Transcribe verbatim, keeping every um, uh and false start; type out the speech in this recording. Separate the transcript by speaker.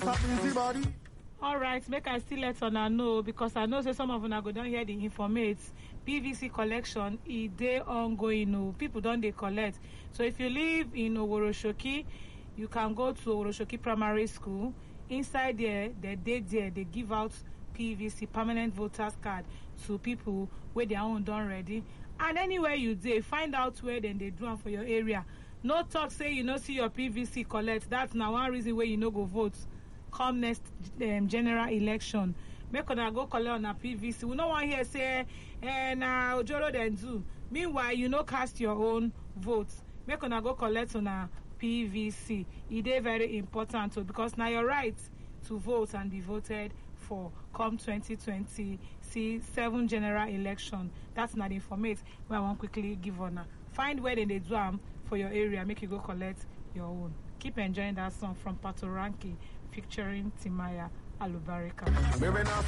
Speaker 1: All right, make I still let una know because I know say some of una go don hear the informate. P V C collection e dey ongoing. Oh, people don dey collect. So if you live in Oworoshoki, you can go to Oworoshoki Primary School. Inside there, they dey there. They give out P V C permanent voters card to people where their own done ready. And anywhere you dey, find out where then they do am for your area. No talk say you no see your P V C collect. That's now one reason where you no go vote. Come next um, general election, make una go collect on a P V C. We no want hear say, eh, na Ojoro then do. Meanwhile, you no cast your own votes. Make una go collect on a P V C. It is very important too, because now your right to vote and be voted for come twenty twenty see seven general election. That's not informate where I want quickly give on. Find where they do am for your area. Make you go collect your own. Keep enjoying that song from Patoranking featuring Timaya Alubarika.